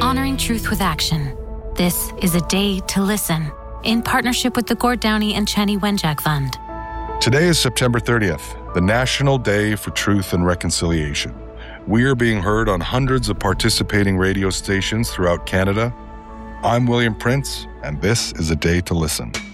honoring truth with action. This is a day to listen, in partnership with the Gord Downey and Chenny Wenjack Fund. Today is September 30th, the National Day for Truth and Reconciliation. We are being heard on hundreds of participating radio stations throughout Canada. I'm William Prince, and this is A Day to Listen.